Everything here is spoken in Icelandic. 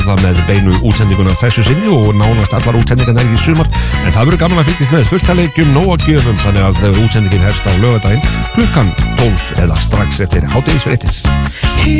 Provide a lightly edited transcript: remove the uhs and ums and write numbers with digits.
það með beinu útsendinguna þessu sinni og nánast allar útsendingarnar í sumar, en það verður gaman að fylgjast með fullt af leikjum, nóg að gjöfum, þannig að útsendingin hefst á laugardaginn klukkan 12 eða strax eftir hádegisfréttir.